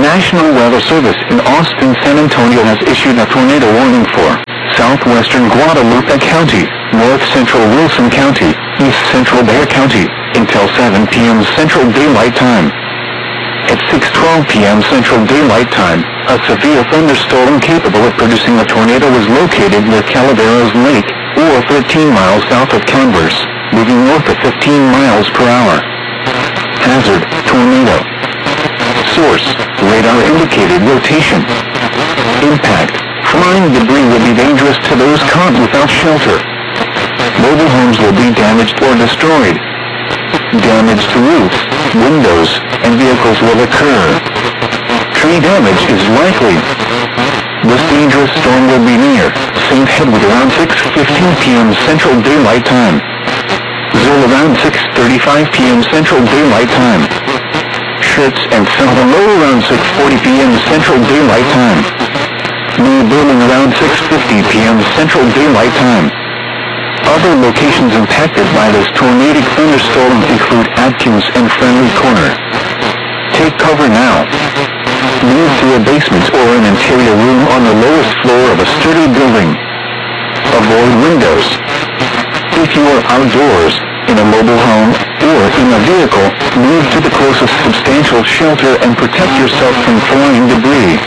National Weather Service in Austin, San Antonio has issued a tornado warning for southwestern Guadalupe County, north central Wilson County, east central Bexar County, until 7 p.m. Central Daylight Time. At 6:12 p.m. Central Daylight Time, a severe thunderstorm capable of producing a tornado was located near Calaveras Lake, or 13 miles south of Converse, moving north at 15 miles per hour. Hazard, tornado. Source, radar indicated rotation. Impact, flying debris will be dangerous to those caught without shelter. Mobile homes will be damaged or destroyed. Damage to roofs, windows, and vehicles will occur. Tree damage is likely. This dangerous storm will be near St. Hedwig around 6:15 p.m. Central Daylight Time. Zoll around 6:35 p.m. Central Daylight Time. Schertz and Salvador around 6:40 p.m. Central Daylight Time. New Berlin around 6:50 p.m. Central Daylight Time. Other locations impacted by this tornadic thunderstorm include Atkins and Friendly Corner. Take cover now. Move to a basement or an interior room on the lowest floor of a sturdy building. Avoid windows. If you are outdoors, in a mobile home, or in a vehicle, move to the closest substantial shelter and protect yourself from flying debris.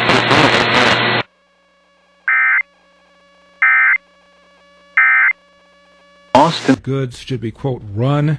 Austin goods should be, quote, run.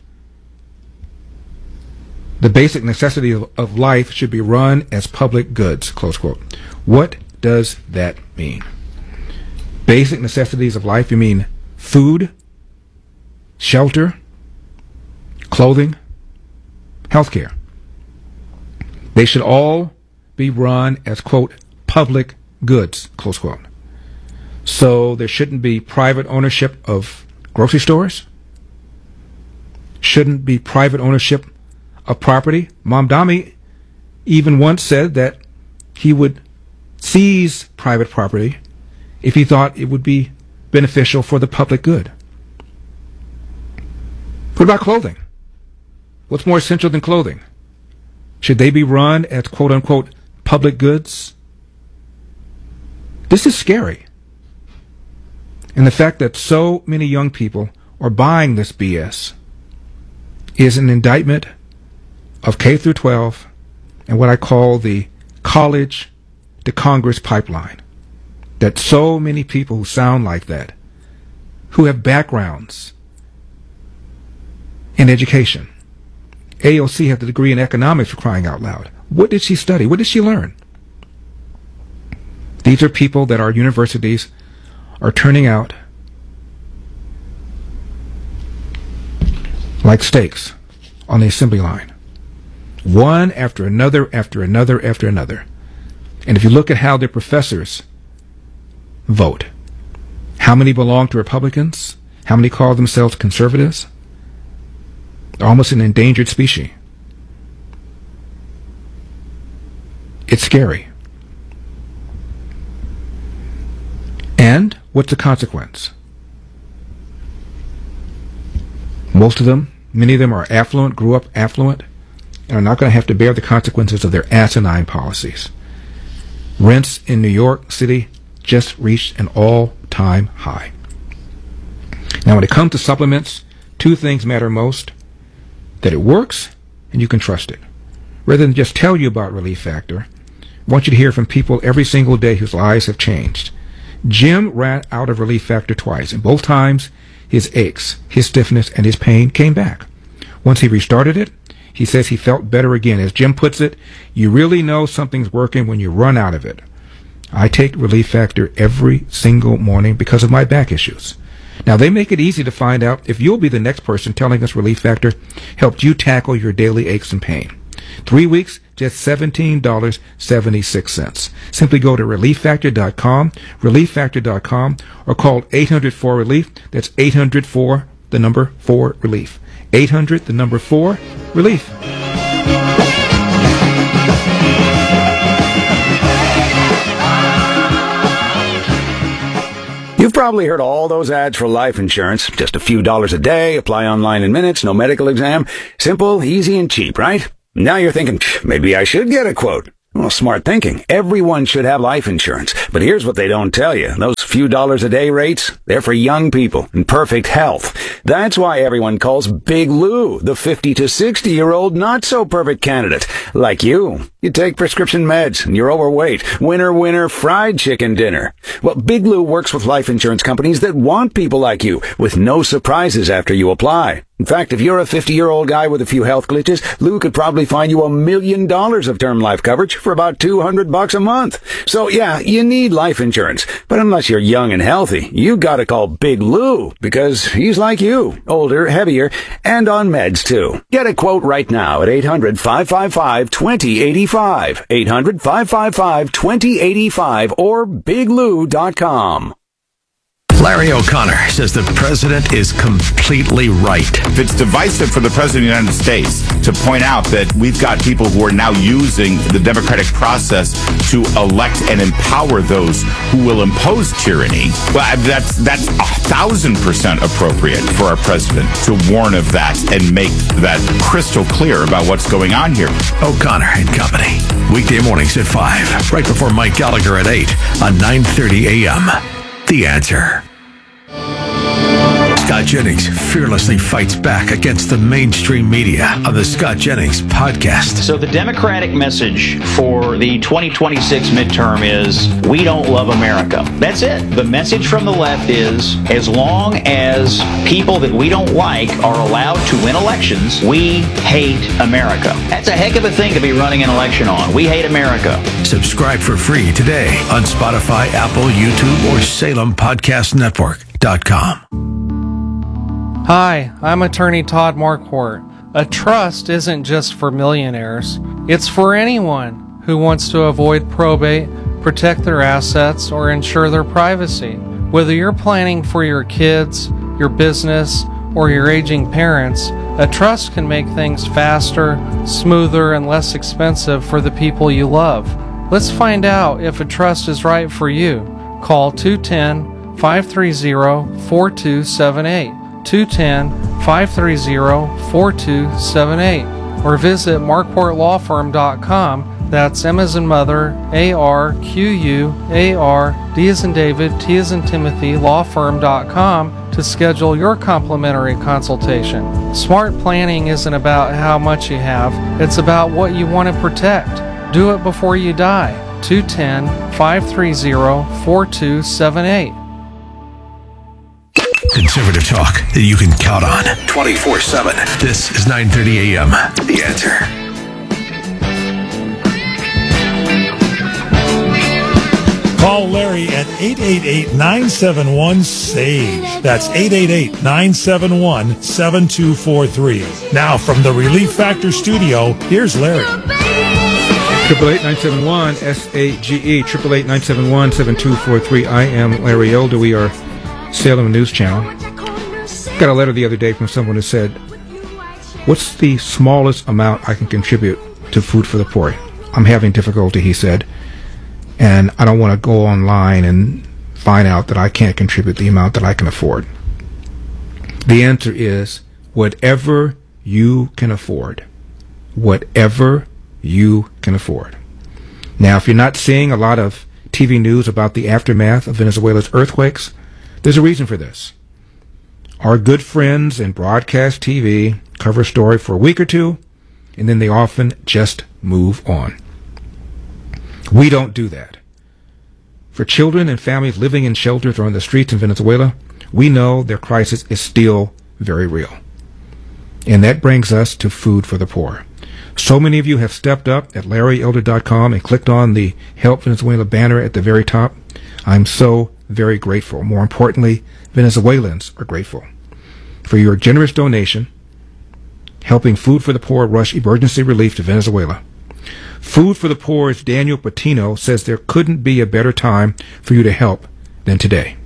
The basic necessity of life should be run as public goods, close quote. What does that mean? Basic necessities of life, you mean food, shelter, clothing, healthcare. They should all be run as, quote, public goods, close quote. So there shouldn't be private ownership of grocery stores, shouldn't be private ownership of property. Mamdani even once said that he would seize private property if he thought it would be beneficial for the public good. What about clothing? What's more essential than clothing? Should they be run as quote-unquote public goods? This is scary. And the fact that so many young people are buying this BS is an indictment of K through 12 and what I call the college to Congress pipeline. That so many people who sound like that, who have backgrounds in education. AOC has a degree in economics, for crying out loud. What did she study? What did she learn? These are people that our universities are turning out like steaks on the assembly line. One after another, after another, after another. And if you look at how their professors vote, how many belong to Republicans, how many call themselves conservatives, they're almost an endangered species. It's scary. And what's the consequence? Most of them, many of them are affluent, grew up affluent, and are not going to have to bear the consequences of their asinine policies. Rents in New York City just reached an all-time high. Now, when it comes to supplements, two things matter most: that it works and you can trust it. Rather than just tell you about Relief Factor, I want you to hear from people every single day whose lives have changed. Jim ran out of Relief Factor twice, and both times his aches, his stiffness, and his pain came back. Once he restarted it, he says he felt better again. As Jim puts it, you really know something's working when you run out of it. I take Relief Factor every single morning because of my back issues. Now, they make it easy to find out if you'll be the next person telling us Relief Factor helped you tackle your daily aches and pain. 3 weeks, just $17.76. Simply go to ReliefFactor.com, ReliefFactor.com, or call 800-4-RELIEF. That's 800-4, the number 4, RELIEF. 800, the number 4, RELIEF. You've probably heard all those ads for life insurance. Just a few dollars a day, apply online in minutes, no medical exam. Simple, easy, and cheap, right? Now you're thinking, maybe I should get a quote. Well, smart thinking. Everyone should have life insurance. But here's what they don't tell you. Those few dollars a day rates, they're for young people in perfect health. That's why everyone calls Big Lou the 50 to 60-year-old not-so-perfect candidate. Like you. You take prescription meds and you're overweight. Winner, winner, fried chicken dinner. Well, Big Lou works with life insurance companies that want people like you with no surprises after you apply. In fact, if you're a 50-year-old guy with a few health glitches, Lou could probably find you $1 million of term life coverage for about $200 a month. So yeah, you need life insurance. But unless you're young and healthy, you gotta call Big Lou because he's like you, older, heavier, and on meds too. Get a quote right now at 800-555-2085, 800-555-2085, or biglou.com. Larry O'Connor says the president is completely right. It's divisive for the president of the United States to point out that we've got people who are now using the democratic process to elect and empower those who will impose tyranny. Well, that's 1,000% appropriate for our president to warn of that and make that crystal clear about what's going on here. O'Connor and Company. Weekday mornings at 5, right before Mike Gallagher at 8 on 9:30 a.m. The Answer. Scott Jennings fearlessly fights back against the mainstream media on the Scott Jennings podcast. So the Democratic message for the 2026 midterm is, we don't love America. That's it. The message from the left is, as long as people that we don't like are allowed to win elections, we hate America. That's a heck of a thing to be running an election on. We hate America. Subscribe for free today on Spotify, Apple, YouTube, or SalemPodcastNetwork.com. Hi, I'm attorney Todd Marquardt. A trust isn't just for millionaires. It's for anyone who wants to avoid probate, protect their assets, or ensure their privacy. Whether you're planning for your kids, your business, or your aging parents, a trust can make things faster, smoother, and less expensive for the people you love. Let's find out if a trust is right for you. Call 210-530-4278. 210-530-4278, or visit marquardtlawfirm.com. That's M as in mother, ARQUAR, D as in David, T as in Timothy, lawfirm.com to schedule your complimentary consultation. Smart planning isn't about how much you have, it's about what you want to protect. Do it before you die. 210-530-4278. Conservative talk that you can count on 24/7. This is 9:30 a.m. The Answer. Call Larry at 888-971-SAGE. That's 888-971-7243. Now from the Relief Factor studio, here's Larry. 888-971-SAGE, 888-971-7243. I am Larry Elder. We are Salem News Channel. Got a letter the other day from someone who said, what's the smallest amount I can contribute to Food for the Poor? I'm having difficulty, he said, and I don't want to go online and find out that I can't contribute the amount that I can afford. The answer is whatever you can afford. Whatever you can afford. Now, if you're not seeing a lot of TV news about the aftermath of Venezuela's earthquakes, there's a reason for this. Our good friends in broadcast TV cover a story for a week or two, and then they often just move on. We don't do that. For children and families living in shelters or on the streets in Venezuela, we know their crisis is still very real. And that brings us to Food for the Poor. So many of you have stepped up at LarryElder.com and clicked on the Help Venezuela banner at the very top. I'm so very grateful. More importantly, Venezuelans are grateful for your generous donation, helping Food for the Poor rush emergency relief to Venezuela. Food for the Poor's Daniel Patino says there couldn't be a better time for you to help than today.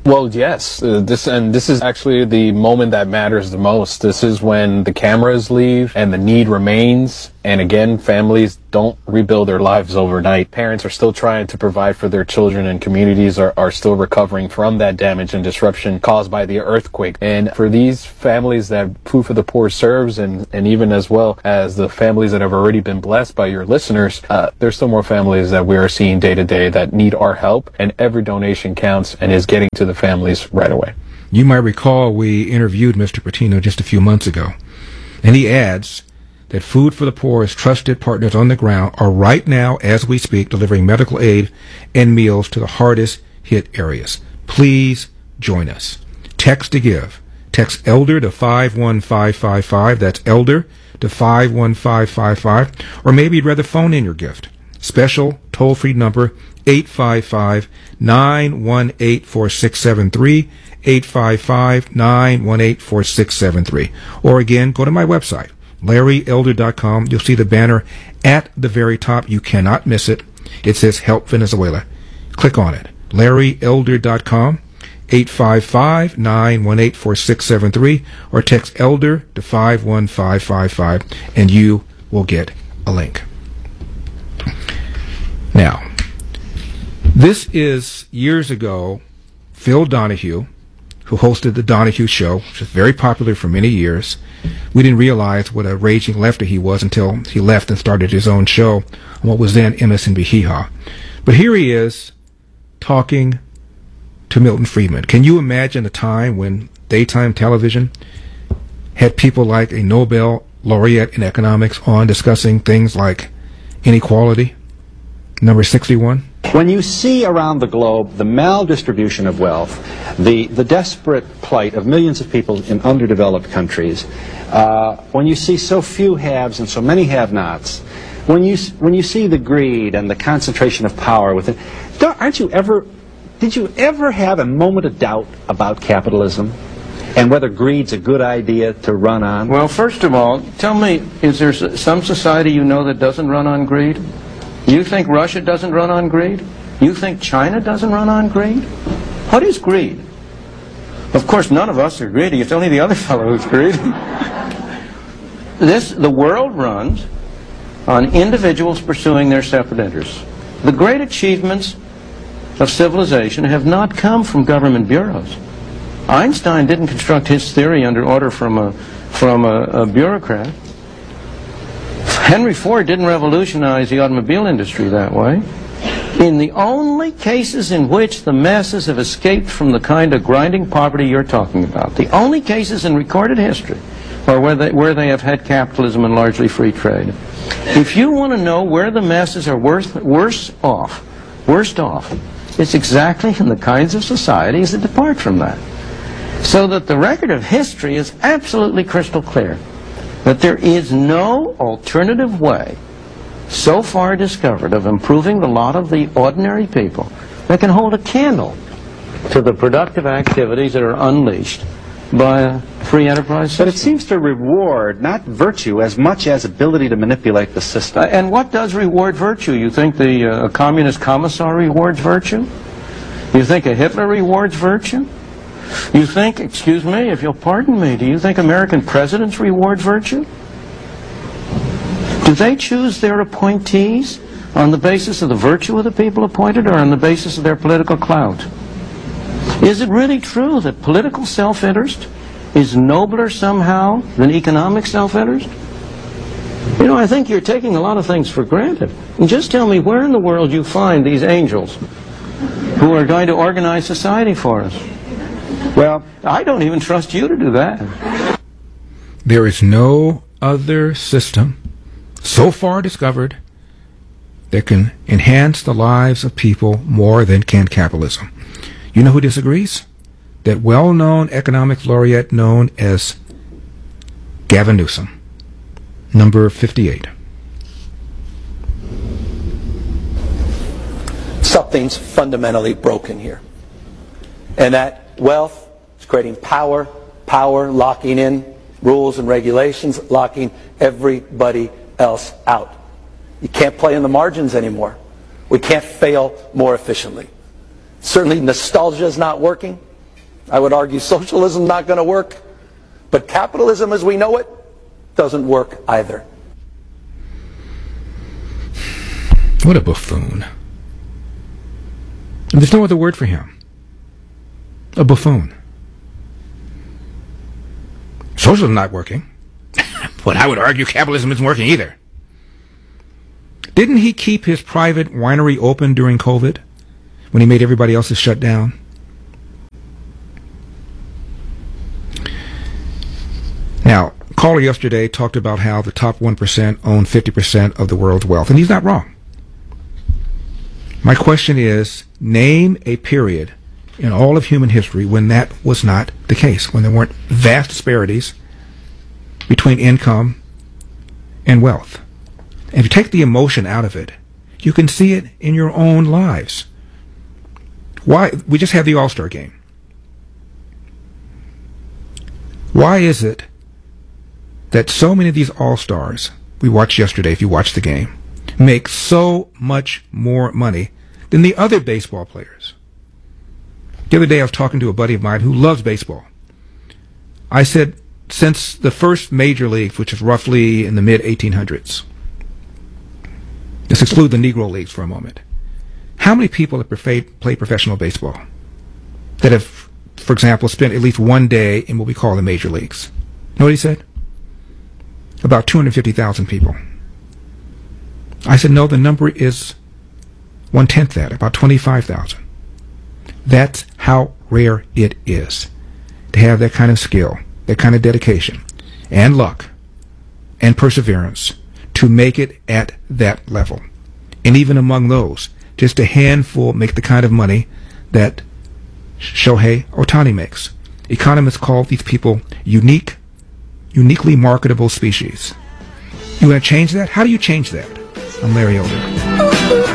Well, yes. This is actually the moment that matters the most. This is when the cameras leave and the need remains. And again, families don't rebuild their lives overnight. Parents are still trying to provide for their children, and communities are still recovering from that damage and disruption caused by the earthquake. And for these families that Food for the Poor serves, and even as well as the families that have already been blessed by your listeners, there's still more families that we are seeing day to day that need our help, and every donation counts and is getting to the families right away. You might recall we interviewed Mr. Patino just a few months ago, and he adds that Food for the Poor's trusted partners on the ground are right now, as we speak, delivering medical aid and meals to the hardest hit areas. Please join us. Text to give. Text ELDER to 51555. That's ELDER to 51555. Or maybe you'd rather phone in your gift. Special toll-free number 855-918-4673, 855-918-4673. Or again, go to my website, LarryElder.com. You'll see the banner at the very top. You cannot miss it. It says Help Venezuela. Click on it. LarryElder.com, 855-918-4673, or text ELDER to 51555, and you will get a link. Now, this is years ago, Phil Donahue, who hosted the Donahue Show, which was very popular for many years. We didn't realize what a raging lefty he was until he left and started his own show on what was then MSNBC Hee Haw. But here he is talking to Milton Friedman. Can you imagine a time when daytime television had people like a Nobel laureate in economics on discussing things like inequality? Number 61. When you see around the globe the maldistribution of wealth, the desperate plight of millions of people in underdeveloped countries, when you see so few haves and so many have-nots, when you see the greed and the concentration of power within, did you ever have a moment of doubt about capitalism and whether greed's a good idea to run on? Well, first of all, tell me, is there some society you know that doesn't run on greed? You think Russia doesn't run on greed? You think China doesn't run on greed? What is greed? Of course, none of us are greedy. It's only the other fellow who's greedy. The world runs on individuals pursuing their separate interests. The great achievements of civilization have not come from government bureaus. Einstein didn't construct his theory under order from a bureaucrat. Henry Ford didn't revolutionize the automobile industry that way. In the only cases in which the masses have escaped from the kind of grinding poverty you're talking about, the only cases in recorded history are where they have had capitalism and largely free trade. If you want to know where the masses are worst off, it's exactly in the kinds of societies that depart from that. So that the record of history is absolutely crystal clear. That there is no alternative way so far discovered of improving the lot of the ordinary people that can hold a candle to the productive activities that are unleashed by a free enterprise system. But it seems to reward not virtue as much as ability to manipulate the system. And what does reward virtue? You think a communist commissar rewards virtue? You think a Hitler rewards virtue? You think, excuse me, if you'll pardon me, do you think American presidents reward virtue? Do they choose their appointees on the basis of the virtue of the people appointed or on the basis of their political clout? Is it really true that political self-interest is nobler somehow than economic self-interest? You know, I think you're taking a lot of things for granted. And just tell me where in the world you find these angels who are going to organize society for us. Well, I don't even trust you to do that. There is no other system so far discovered that can enhance the lives of people more than can capitalism. You know who disagrees? That well-known economics laureate known as Gavin Newsom. Number 58. Something's fundamentally broken here. And that wealth is creating power locking in rules and regulations, locking everybody else out. You can't play in the margins anymore. We can't fail more efficiently. Certainly nostalgia is not working. I would argue socialism's not going to work, but capitalism as we know it doesn't work either. What a buffoon. And there's no other word for him. A buffoon. Socialism's not working. But I would argue capitalism isn't working either. Didn't he keep his private winery open during COVID when he made everybody else's shut down? Now, a caller yesterday talked about how the top 1% own 50% of the world's wealth, and he's not wrong. My question is, name a period in all of human history when that was not the case, when there weren't vast disparities between income and wealth. And if you take the emotion out of it, you can see it in your own lives. Why? We just had the All-Star game. Why is it that so many of these All-Stars we watched yesterday, if you watched the game, make so much more money than the other baseball players? The other day I was talking to a buddy of mine who loves baseball. I said, since the first major leagues, which is roughly in the mid-1800s, let's exclude the Negro leagues for a moment, how many people have played professional baseball that have, for example, spent at least one day in what we call the major leagues? You know what he said? About 250,000 people. I said, no, the number is 1/10 that, about 25,000. That's how rare it is to have that kind of skill, that kind of dedication, and luck, and perseverance to make it at that level. And even among those, just a handful make the kind of money that Shohei Ohtani makes. Economists call these people uniquely marketable species. You want to change that? How do you change that? I'm Larry Elder.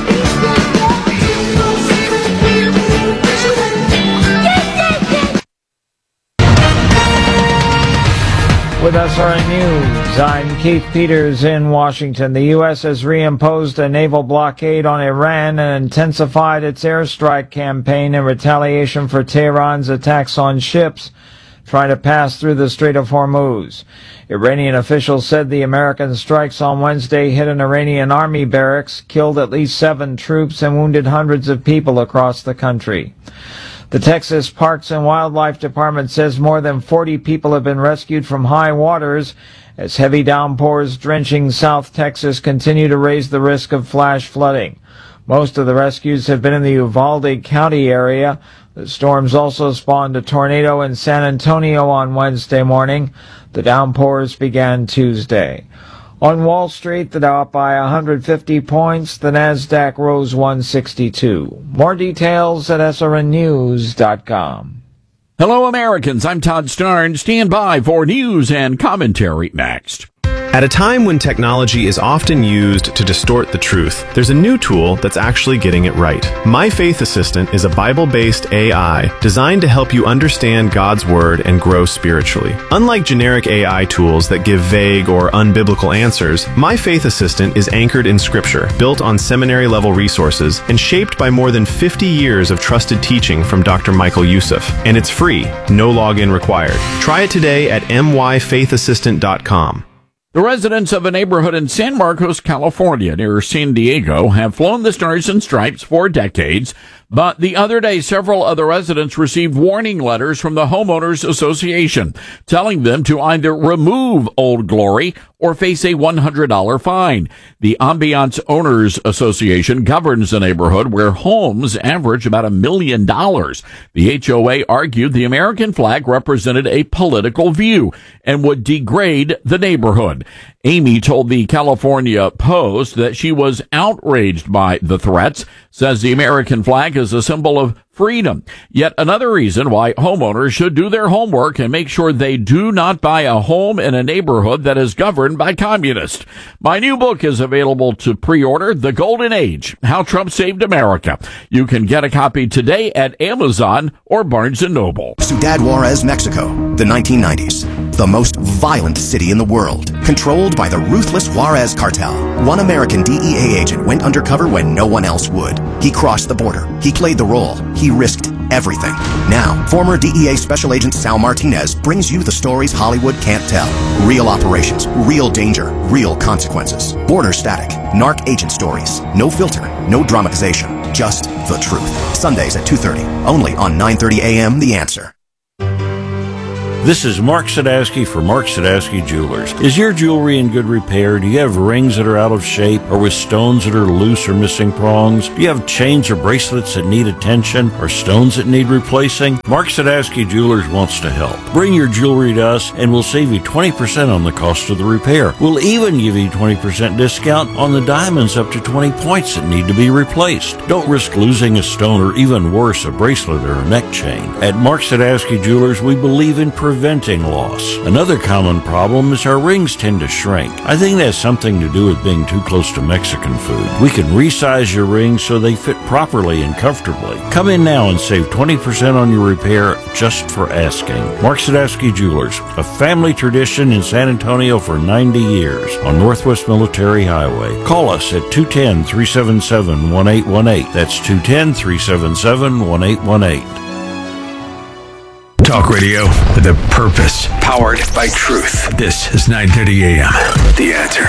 With SRN News, I'm Keith Peters in Washington. The U.S. has reimposed a naval blockade on Iran and intensified its airstrike campaign in retaliation for Tehran's attacks on ships trying to pass through the Strait of Hormuz. Iranian officials said the American strikes on Wednesday hit an Iranian army barracks, killed at least 7 troops, and wounded hundreds of people across the country. The Texas Parks and Wildlife Department says more than 40 people have been rescued from high waters as heavy downpours drenching South Texas continue to raise the risk of flash flooding. Most of the rescues have been in the Uvalde County area. The storms also spawned a tornado in San Antonio on Wednesday morning. The downpours began Tuesday. On Wall Street, the Dow up by 150 points. The Nasdaq rose 162. More details at srnnews.com. Hello, Americans. I'm Todd Starn. Stand by for news and commentary next. At a time when technology is often used to distort the truth, there's a new tool that's actually getting it right. My Faith Assistant is a Bible-based AI designed to help you understand God's Word and grow spiritually. Unlike generic AI tools that give vague or unbiblical answers, My Faith Assistant is anchored in Scripture, built on seminary-level resources, and shaped by more than 50 years of trusted teaching from Dr. Michael Youssef. And it's free, no login required. Try it today at myfaithassistant.com. The residents of a neighborhood in San Marcos, California, near San Diego, have flown the Stars and Stripes for decades, but the other day, several other residents received warning letters from the Homeowners Association telling them to either remove Old Glory or face a $100 fine. The Ambiance Owners Association governs the neighborhood where homes average about $1 million. The HOA argued the American flag represented a political view and would degrade the neighborhood. Amy told the California Post that she was outraged by the threats, says the American flag is a symbol of freedom. Yet another reason why homeowners should do their homework and make sure they do not buy a home in a neighborhood that is governed by communists. My new book is available to pre-order, The Golden Age, How Trump Saved America. You can get a copy today at Amazon or Barnes & Noble. Ciudad Juarez, Mexico, the 1990s. The most violent city in the world, controlled by the ruthless Juarez cartel. One American DEA agent went undercover when no one else would. He crossed the border. He played the role. He risked everything. Now, former DEA Special Agent Sal Martinez brings you the stories Hollywood can't tell. Real operations, real danger, real consequences. Border Static, narc agent stories. No filter, no dramatization, just the truth. Sundays at 2:30, only on 9:30 a.m. The Answer. This is Mark Sadowski for Mark Sadowski Jewelers. Is your jewelry in good repair? Do you have rings that are out of shape or with stones that are loose or missing prongs? Do you have chains or bracelets that need attention or stones that need replacing? Mark Sadowski Jewelers wants to help. Bring your jewelry to us and we'll save you 20% on the cost of the repair. We'll even give you 20% discount on the diamonds up to 20 points that need to be replaced. Don't risk losing a stone or even worse, a bracelet or a neck chain. At Mark Sadowski Jewelers, we believe in preventing loss. Another common problem is our rings tend to shrink. I think that has something to do with being too close to Mexican food. We can resize your rings so they fit properly and comfortably. Come in now and save 20% on your repair just for asking. Mark Sadowski Jewelers, a family tradition in San Antonio for 90 years on Northwest Military Highway. Call us at 210-377-1818. That's 210-377-1818. Talk radio with a purpose, powered by truth. This is 9:30 a.m. The Answer.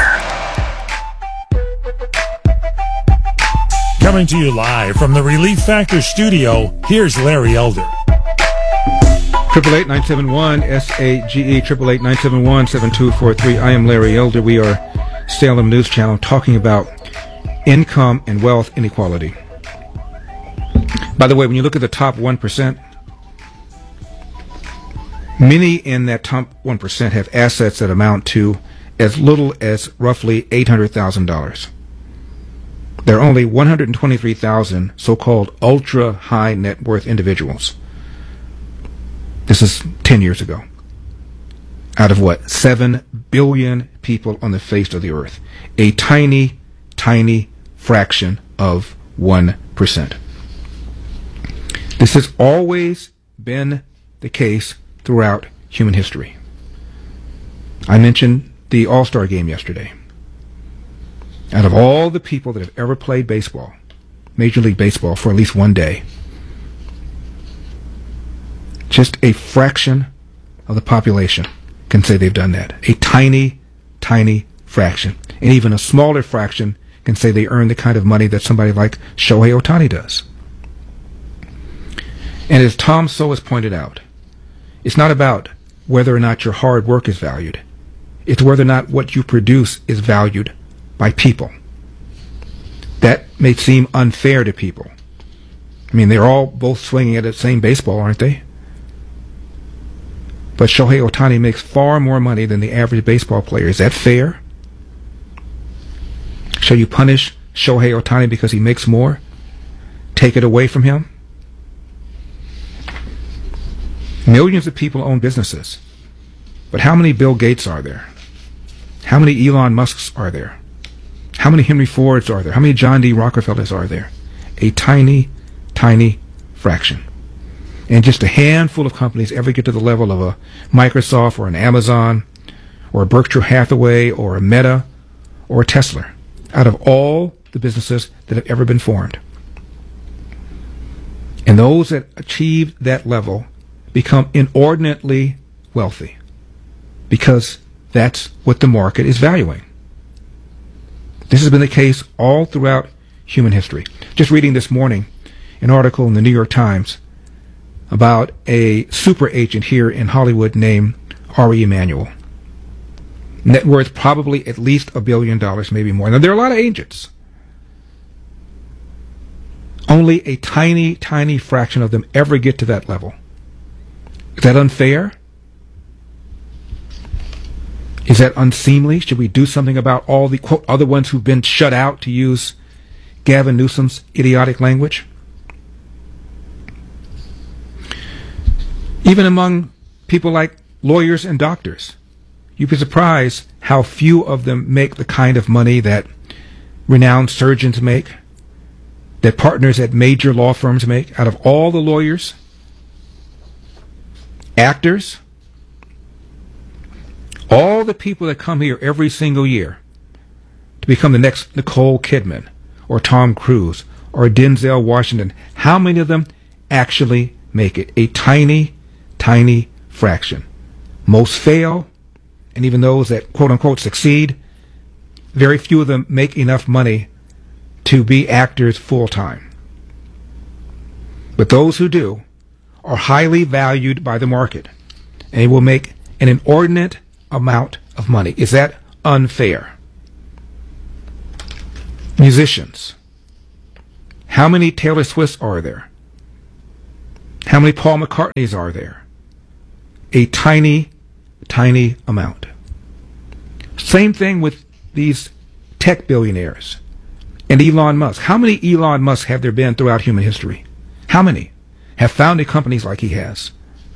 Coming to you live from the Relief Factor studio, here's Larry Elder. 888-971-SAGE, 888-971-7243. I am Larry Elder. We are Salem News Channel talking about income and wealth inequality. By the way, when you look at the top 1%, many in that top 1% have assets that amount to as little as roughly $800,000. There are only 123,000 so-called ultra-high net worth individuals. This is 10 years ago. Out of what? 7 billion people on the face of the earth. A tiny, tiny fraction of 1%. This has always been the case throughout human history. I mentioned the All-Star game yesterday. Out of all the people that have ever played baseball, Major League Baseball, for at least one day, just a fraction of the population can say they've done that. A tiny, tiny fraction. And even a smaller fraction can say they earn the kind of money that somebody like Shohei Ohtani does. And as Tom Sowers pointed out, it's not about whether or not your hard work is valued. It's whether or not what you produce is valued by people. That may seem unfair to people. I mean, they're all both swinging at the same baseball, aren't they? But Shohei Ohtani makes far more money than the average baseball player. Is that fair? Shall you punish Shohei Ohtani because he makes more? Take it away from him? Millions of people own businesses. But how many Bill Gates are there? How many Elon Musks are there? How many Henry Fords are there? How many John D. Rockefellers are there? A tiny, tiny fraction. And just a handful of companies ever get to the level of a Microsoft or an Amazon or a Berkshire Hathaway or a Meta or a Tesla out of all the businesses that have ever been formed. And those that achieve that level become inordinately wealthy because that's what the market is valuing. This has been the case all throughout human history. Just reading this morning an article in the New York Times about a super agent here in Hollywood named Ari Emanuel. Net worth probably at least $1 billion, maybe more. Now, there are a lot of agents. Only a tiny, tiny fraction of them ever get to that level. Is that unfair? Is that unseemly? Should we do something about all the, quote, other ones who've been shut out, to use Gavin Newsom's idiotic language? Even among people like lawyers and doctors, you'd be surprised how few of them make the kind of money that renowned surgeons make, that partners at major law firms make. Out of all the lawyers, actors, all the people that come here every single year to become the next Nicole Kidman or Tom Cruise or Denzel Washington, how many of them actually make it. A tiny, tiny fraction. Most fail, and even those that quote-unquote succeed, very few of them make enough money to be actors full-time. But those who do are highly valued by the market, and they will make an inordinate amount of money. Is that unfair? Musicians. How many Taylor Swifts are there? How many Paul McCartneys are there? A tiny, tiny amount. Same thing with these tech billionaires and Elon Musk. How many Elon Musk have there been throughout human history? How many have founded companies like he has?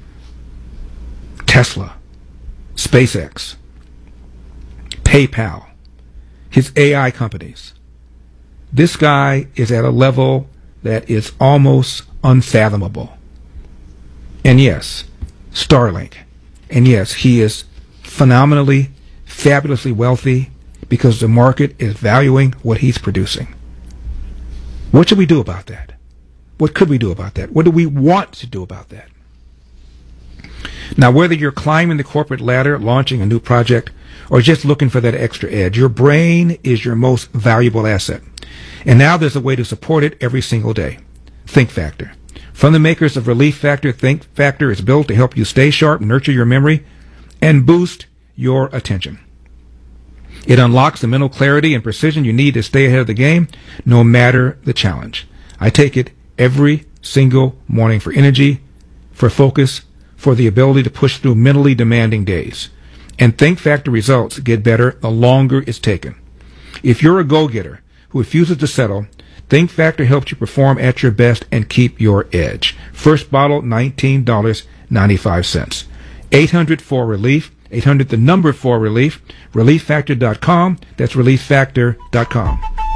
Tesla, SpaceX, PayPal, his AI companies. This guy is at a level that is almost unfathomable. And yes, Starlink. And yes, he is phenomenally, fabulously wealthy because the market is valuing what he's producing. What should we do about that? What could we do about that? What do we want to do about that? Now, whether you're climbing the corporate ladder, launching a new project, or just looking for that extra edge, your brain is your most valuable asset. And now there's a way to support it every single day. Think Factor. From the makers of Relief Factor, Think Factor is built to help you stay sharp, nurture your memory, and boost your attention. It unlocks the mental clarity and precision you need to stay ahead of the game, no matter the challenge. I take it every single morning for energy, for focus, for the ability to push through mentally demanding days. And Think Factor results get better the longer it's taken. If you're a go-getter who refuses to settle, Think Factor helps you perform at your best and keep your edge. First bottle, $19.95. 800-4-RELIEF. 800 the number 4-RELIEF. ReliefFactor.com. That's ReliefFactor.com.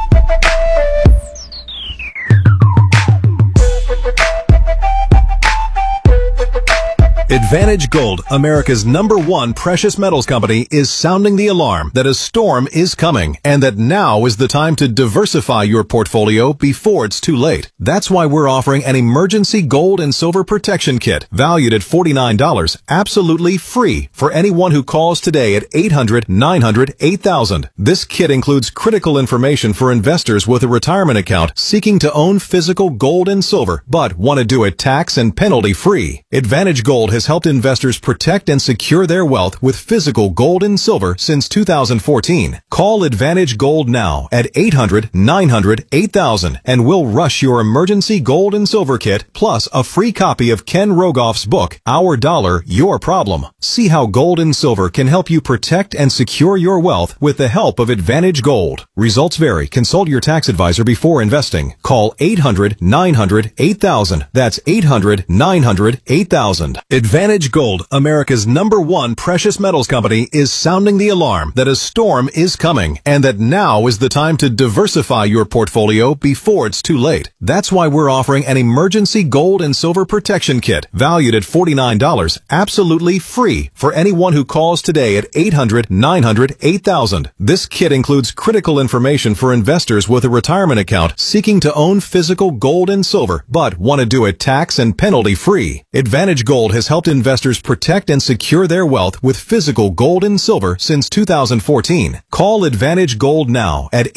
Advantage Gold, America's #1 precious metals company, is sounding the alarm that a storm is coming and that now is the time to diversify your portfolio before it's too late. That's why we're offering an emergency gold and silver protection kit valued at $49, absolutely free for anyone who calls today at 800-900-8000. This kit includes critical information for investors with a retirement account seeking to own physical gold and silver but want to do it tax and penalty free. Advantage Gold has helped investors protect and secure their wealth with physical gold and silver since 2014. Call Advantage Gold now at 800-900-8000 and we'll rush your emergency gold and silver kit plus a free copy of Ken Rogoff's book, Our Dollar, Your Problem. See how gold and silver can help you protect and secure your wealth with the help of Advantage Gold. Results vary. Consult your tax advisor before investing. Call 800-900-8000. That's 800-900-8000. Advantage Gold, America's #1 precious metals company, is sounding the alarm that a storm is coming and that now is the time to diversify your portfolio before it's too late. That's why we're offering an emergency gold and silver protection kit valued at $49, absolutely free for anyone who calls today at 800-900-8000. This kit includes critical information for investors with a retirement account seeking to own physical gold and silver but want to do it tax and penalty free. Advantage Gold has helped investors protect and secure their wealth with physical gold and silver since 2014. Call Advantage Gold now at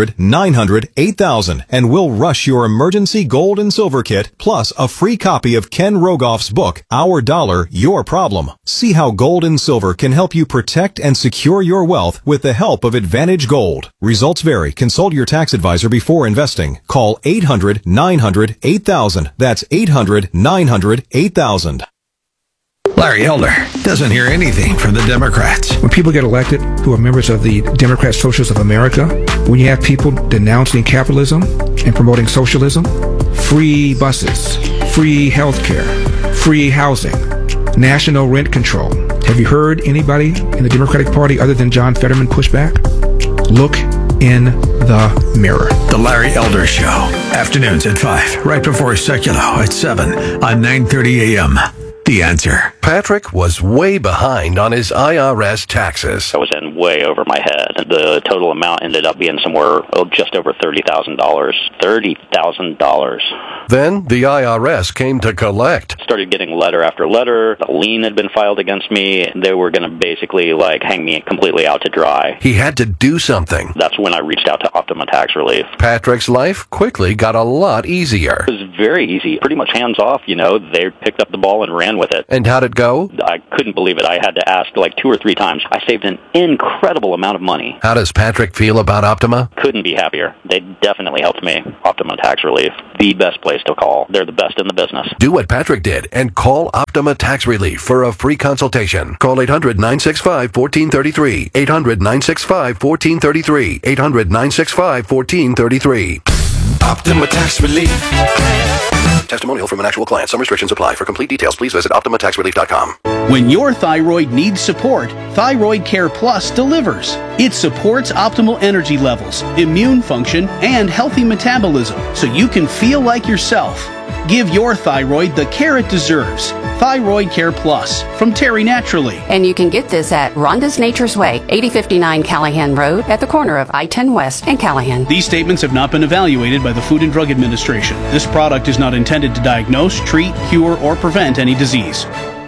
800-900-8000 and we'll rush your emergency gold and silver kit plus a free copy of Ken Rogoff's book, Our Dollar, Your Problem. See how gold and silver can help you protect and secure your wealth with the help of Advantage Gold. Results vary. Consult your tax advisor before investing. Call 800-900-8000. That's 800-900-8000. Larry Elder doesn't hear anything from the Democrats. When people get elected who are members of the Democrat Socialists of America, when you have people denouncing capitalism and promoting socialism, free buses, free health care, free housing, national rent control. Have you heard anybody in the Democratic Party other than John Fetterman push back? Look in the mirror. The Larry Elder Show. Afternoons at 5, right before Secular at 7 on 9:30 a.m. The Answer. Patrick was way behind on his IRS taxes. I was in way over my head. The total amount ended up being somewhere just over $30,000. $30,000. Then the IRS came to collect. Started getting letter after letter. A lien had been filed against me. They were going to basically hang me completely out to dry. He had to do something. That's when I reached out to Optima Tax Relief. Patrick's life quickly got a lot easier. It was very easy. Pretty much hands off, They picked up the ball and ran with it. And how'd it go? I couldn't believe it. I had to ask 2 or 3 times. I saved an incredible amount of money. How does Patrick feel about Optima? Couldn't be happier. They definitely helped me. Optima Tax Relief. The best place to call. They're the best in the business. Do what Patrick did and call Optima Tax Relief for a free consultation. Call 800-965-1433. 800-965-1433. 800-965-1433. Optima Tax Relief. Testimonial from an actual client. Some restrictions apply. For complete details, please visit OptimaTaxRelief.com. When your thyroid needs support, Thyroid Care Plus delivers. It supports optimal energy levels, immune function, and healthy metabolism so you can feel like yourself. Give your thyroid the care it deserves. Thyroid Care Plus from Terry Naturally. And you can get this at Rhonda's Nature's Way, 8059 Callahan Road at the corner of I-10 West and Callahan. These statements have not been evaluated by the Food and Drug Administration. This product is not intended to diagnose, treat, cure, or prevent any disease.